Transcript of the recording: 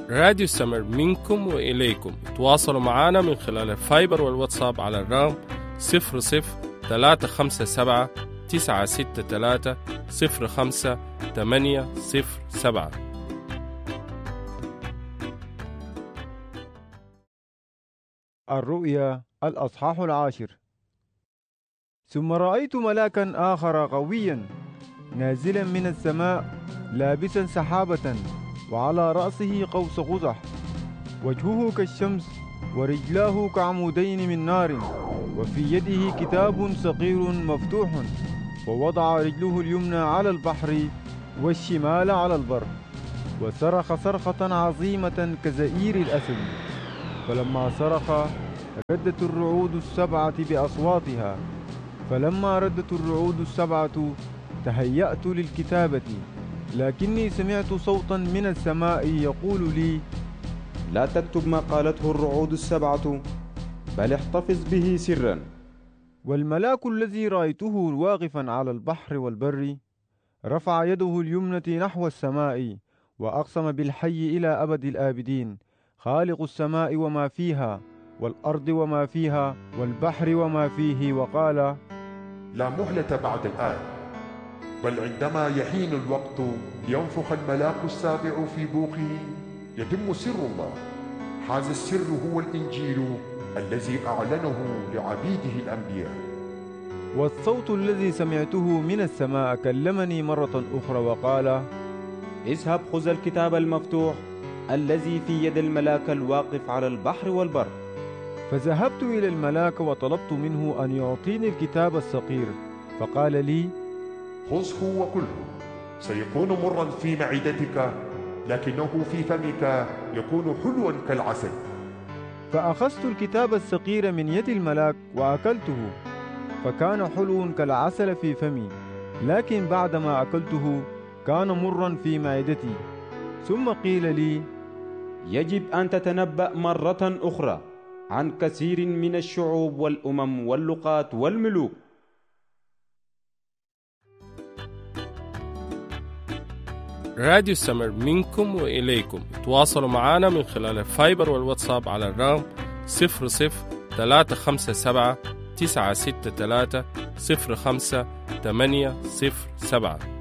راديو سمر منكم وإليكم. تواصلوا معنا من خلال الفايبر والواتساب على الرقم 00-357 963 05 807. الرؤيا الأصحاح 10. ثم رأيت ملاكا آخر قويا نازلا من السماء لابسا سحابة، وعلى رأسه قوس قزح، وجهه كالشمس، ورجلاه كعمودين من نار، وفي يده كتاب صغير مفتوح، ووضع رجله اليمنى على البحر والشمال على البر، وصرخ صرخة عظيمة كزئير الأسد. فلما صرخ ردت الرعود السبعة بأصواتها، فلما ردت الرعود السبعة تهيأت للكتابة، لكني سمعت صوتا من السماء يقول لي: لا تكتب ما قالته الرعود السبعة، بل احتفظ به سرا. والملاك الذي رأيته واقفا على البحر والبر رفع يده اليمنى نحو السماء، وأقسم بالحي إلى أبد الآبدين، خالق السماء وما فيها، والأرض وما فيها، والبحر وما فيه، وقال: لا مهلة بعد الآن، بل عندما يحين الوقت ينفخ الملاك السابع في بوقه يتم سر الله. هذا السر هو الإنجيل الذي أعلنه لعبيده الأنبياء. والصوت الذي سمعته من السماء كلمني مرة أخرى وقال: اذهب خذ الكتاب المفتوح الذي في يد الملاك الواقف على البحر والبر. فذهبت إلى الملاك وطلبت منه أن يعطيني الكتاب الصغير، فقال لي: خذه وكله، سيكون مرا في معدتك، لكنه في فمك يكون حلوا كالعسل. فأخذت الكتاب الصغير من يد الملاك وأكلته، فكان حلو كالعسل في فمي، لكن بعدما أكلته كان مرا في معدتي. ثم قيل لي: يجب أن تتنبأ مرة أخرى عن كثير من الشعوب والأمم واللغات والملوك. راديو سمر منكم وإليكم. تواصلوا معنا من خلال الفايبر والواتساب على الرقم 00-357 963 05 807.